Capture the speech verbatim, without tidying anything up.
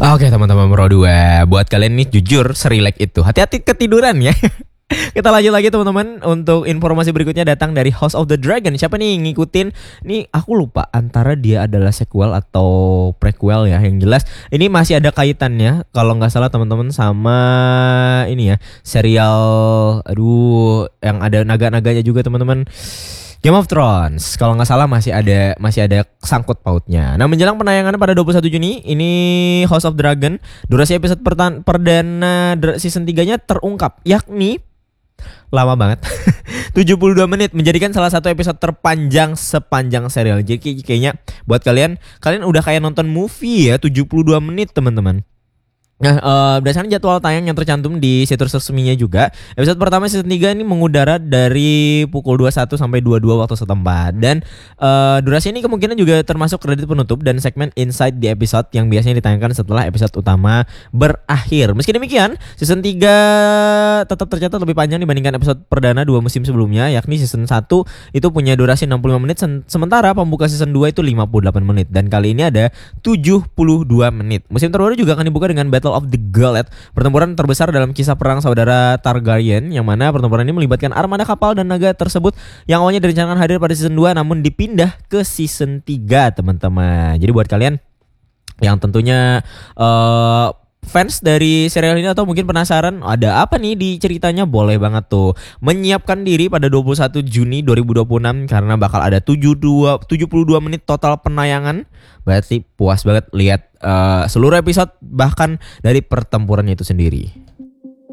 Oke teman-teman Pro dua, buat kalian nih jujur serilek itu, hati-hati ketiduran ya. Kita lanjut lagi teman-teman. Untuk informasi berikutnya datang dari House of the Dragon. Siapa nih ngikutin? Nih aku lupa antara dia adalah sequel atau prequel ya. Yang jelas ini masih ada kaitannya kalau nggak salah teman-teman sama ini ya, serial aduh yang ada naga-naganya juga teman-teman, Game of Thrones. Kalau nggak salah masih ada masih ada sangkut pautnya. Nah, menjelang penayangan pada dua puluh satu Juni ini House of Dragon, durasi episode pertan- perdana season tiga-nya terungkap, yakni lama banget tujuh puluh dua menit, menjadikan salah satu episode terpanjang sepanjang serial. Jadi kayaknya buat kalian kalian udah kayak nonton movie ya, tujuh puluh dua menit teman-teman. Nah, uh, berdasarkan jadwal tayang yang tercantum di situs resminya juga, episode pertama season tiga ini mengudara dari pukul dua puluh satu sampai dua puluh dua waktu setempat. Dan uh, durasi ini kemungkinan juga termasuk kredit penutup dan segmen inside di episode yang biasanya ditayangkan setelah episode utama berakhir. Meski demikian, season tiga tetap tercatat lebih panjang dibandingkan episode perdana dua musim sebelumnya, yakni season satu itu punya durasi enam puluh lima menit, sementara pembuka season dua itu lima puluh delapan menit. Dan kali ini ada tujuh puluh dua menit. Musim terbaru juga akan dibuka dengan Battle of the Gauntlet, pertempuran terbesar dalam kisah perang saudara Targaryen, yang mana pertempuran ini melibatkan armada kapal dan naga tersebut yang awalnya direncanakan hadir pada season dua namun dipindah ke season tiga teman-teman. Jadi buat kalian yang tentunya uh, fans dari serial ini atau mungkin penasaran ada apa nih di ceritanya, boleh banget tuh menyiapkan diri pada dua puluh satu Juni dua ribu dua puluh enam karena bakal ada tujuh puluh dua menit total penayangan. Berarti puas banget lihat uh, seluruh episode bahkan dari pertempurannya itu sendiri.